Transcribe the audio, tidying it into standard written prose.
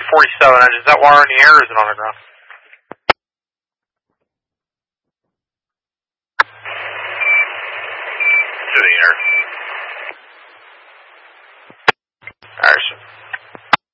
47. Is that wire in the air or is it on the ground?